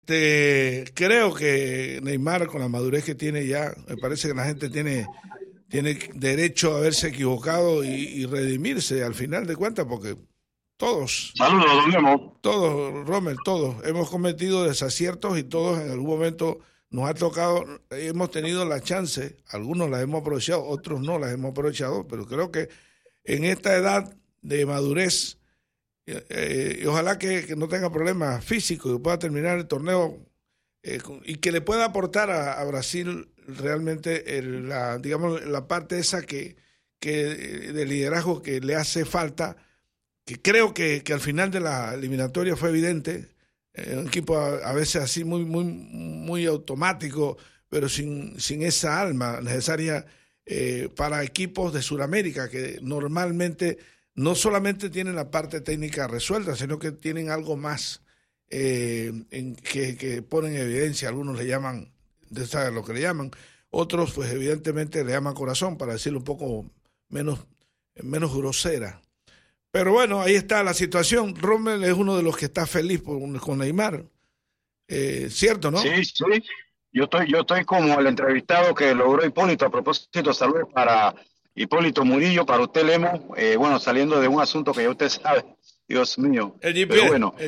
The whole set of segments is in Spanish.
Creo que Neymar, con la madurez que tiene ya, me parece que la gente tiene derecho a haberse equivocado y redimirse al final de cuentas, porque todos, Saludos, don Memo. todos, Rommel, todos hemos cometido desaciertos y todos en algún momento nos ha tocado, hemos tenido la chance, algunos las hemos aprovechado, otros no las hemos aprovechado, pero creo que en esta edad de madurez, y ojalá que no tenga problemas físicos, que pueda terminar el torneo y que le pueda aportar a Brasil realmente digamos, la parte esa que de liderazgo que le hace falta, que creo que al final de la eliminatoria fue evidente, un equipo a veces así muy automático, pero sin esa alma necesaria para equipos de Sudamérica que normalmente no solamente tienen la parte técnica resuelta, sino que tienen algo más que ponen en evidencia. Algunos le llaman, ¿sabes lo que le llaman? Otros, pues evidentemente le llaman corazón, para decirlo un poco menos grosera. Pero bueno, ahí está la situación. Rommel es uno de los que está feliz con Neymar. ¿Cierto, no? Sí, sí. Yo estoy como el entrevistado que logró Hipólito. A propósito, saludos para Hipólito Murillo, para usted, Lemo. Bueno, saliendo de un asunto que ya usted sabe, Dios mío. El Pero GPS. bueno,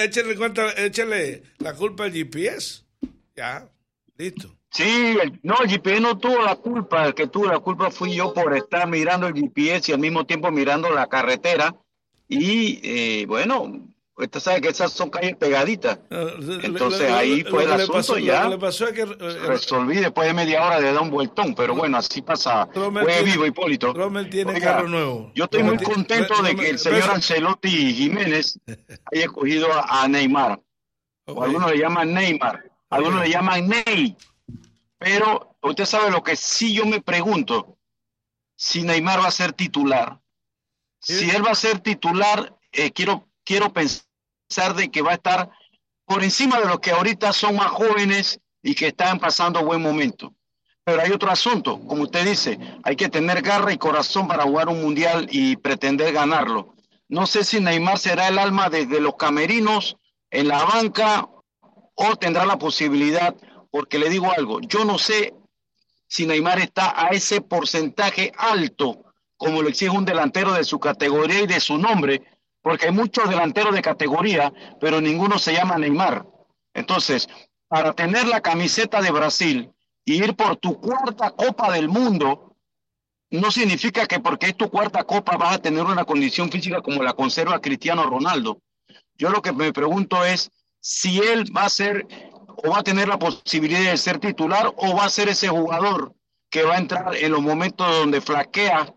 Échale la culpa al GPS. Ya, listo. sí, no, el GPS no tuvo la culpa. El que tuvo la culpa fui yo por estar mirando el GPS y al mismo tiempo mirando la carretera. Y bueno, usted sabe que esas son calles pegaditas. Entonces ahí fue Lo el que le asunto pasó, y lo que ya le pasó es que resolví después de media hora de dar un vueltón, pero bueno, así pasa. Rommel Fue tiene, vivo, Hipólito. Rommel tiene carro Oiga, nuevo. yo estoy muy contento de que el señor Beso. Ancelotti Jiménez haya escogido a Neymar, o Ok, algunos le llaman Neymar, algunos le ok. llaman Ney, pero usted sabe lo que sí yo me pregunto, si Neymar va a ser titular. Si Y- él va a ser titular, quiero pensar de que va a estar por encima de los que ahorita son más jóvenes y que están pasando buen momento. Pero hay otro asunto, como usted dice, hay que tener garra y corazón para jugar un mundial y pretender ganarlo. No sé si Neymar será el alma desde los camerinos, en la banca, o tendrá la posibilidad, porque le digo algo, yo no sé si Neymar está a ese porcentaje alto, como lo exige un delantero de su categoría y de su nombre, porque hay muchos delanteros de categoría, pero ninguno se llama Neymar. Entonces, para tener la camiseta de Brasil y ir por tu cuarta Copa del Mundo, no significa que porque es tu cuarta Copa vas a tener una condición física como la conserva Cristiano Ronaldo. Yo lo que me pregunto es si él va a ser o va a tener la posibilidad de ser titular o va a ser ese jugador que va a entrar en los momentos donde flaquea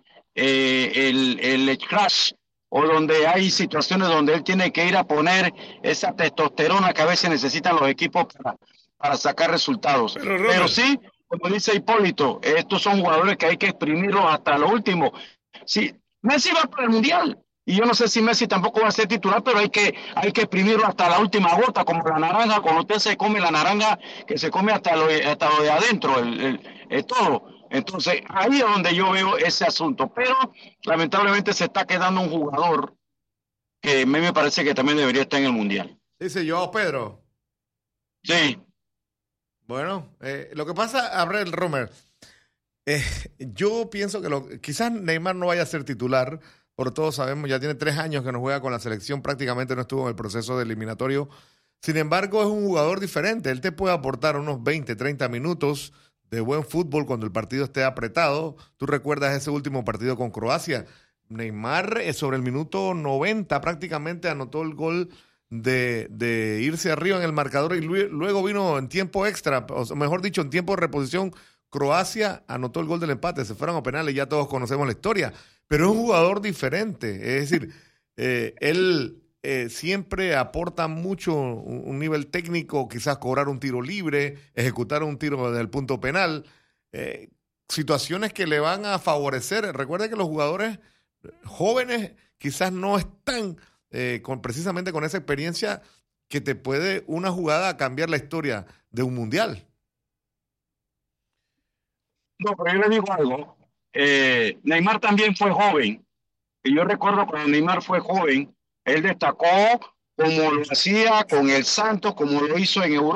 el crash o donde hay situaciones donde él tiene que ir a poner esa testosterona que a veces necesitan los equipos para sacar resultados. Pero Pero Rommel, sí, como dice Hipólito, estos son jugadores que hay que exprimirlos hasta lo último. Sí, Messi va para el Mundial, y yo no sé si Messi tampoco va a ser titular, pero hay que exprimirlo hasta la última gota, como la naranja, cuando usted se come la naranja, que se come hasta lo de adentro, todo. Entonces, ahí es donde yo veo ese asunto. Pero lamentablemente se está quedando un jugador que a mí me parece que también debería estar en el Mundial. Dice yo, Pedro. Sí, Bueno, lo que pasa, Abrel Romer, eh, yo pienso que quizás Neymar no vaya a ser titular, por todos sabemos, ya tiene 3 años que no juega con la selección, prácticamente no estuvo en el proceso de eliminatorio. Sin embargo, es un jugador diferente. Él te puede aportar unos 20, 30 minutos de buen fútbol cuando el partido esté apretado. Tú recuerdas ese último partido con Croacia. Neymar sobre el minuto 90 prácticamente anotó el gol de irse arriba en el marcador y luego vino en tiempo extra, o mejor dicho, en tiempo de reposición. Croacia anotó el gol del empate, se fueron a penales, ya todos conocemos la historia, pero es un jugador diferente, es decir, él siempre aporta mucho un nivel técnico, quizás cobrar un tiro libre, ejecutar un tiro desde el punto penal, eh, situaciones que le van a favorecer. Recuerde que los jugadores jóvenes quizás no están precisamente con esa experiencia que te puede una jugada cambiar la historia de un mundial. no, pero yo le digo algo. Neymar también fue joven. Y yo recuerdo cuando Neymar fue joven, él destacó como lo hacía con el Santos, como lo hizo en Europa.